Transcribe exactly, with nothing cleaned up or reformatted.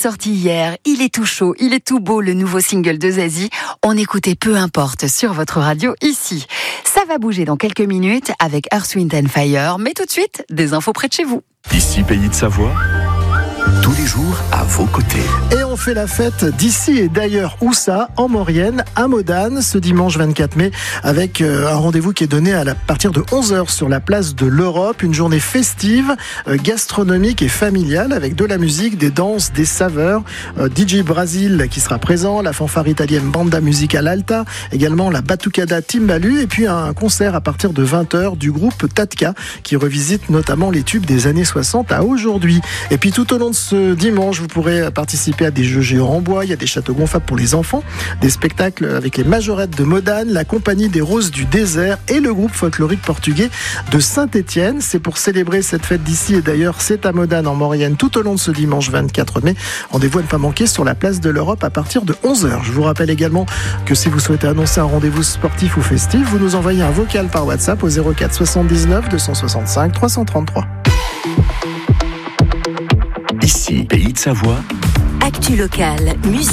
sorti hier. Il est tout chaud, il est tout beau, le nouveau single de Zazie. On écoutait Peu importe sur votre radio ici. Ça va bouger dans quelques minutes avec Earth, Wind and Fire. Mais tout de suite, des infos près de chez vous. Ici, Pays de Savoie, tous les jours à vos côtés. Et on fait la fête d'ici et d'ailleurs. Où ça ? En Maurienne, à Modane, ce dimanche vingt-quatre mai, avec euh, un rendez-vous qui est donné à, la, à partir de onze heures sur la place de l'Europe. Une journée festive, euh, gastronomique et familiale, avec de la musique, des danses, des saveurs. Euh, D J Brasil qui sera présent, la fanfare italienne Banda Musicale Alta, également la Batucada Timbalu, et puis un concert à partir de vingt heures du groupe Tatka, qui revisite notamment les tubes des années soixante à aujourd'hui. Et puis tout au long de ce dimanche, vous pourrez participer à des jeux géants en bois, il y a des châteaux gonflables pour les enfants, des spectacles avec les majorettes de Modane, la compagnie des Roses du Désert et le groupe folklorique portugais de Saint-Étienne. C'est pour célébrer cette fête d'ici et d'ailleurs, c'est à Modane en Maurienne tout au long de ce dimanche vingt-quatre mai. Rendez-vous à ne pas manquer sur la place de l'Europe à partir de onze heures. Je vous rappelle également que si vous souhaitez annoncer un rendez-vous sportif ou festif, vous nous envoyez un vocal par WhatsApp au zéro quatre soixante-dix-neuf deux cent soixante-cinq trois cent trente-trois. Ici, Pays de Savoie. Actu locale, musique.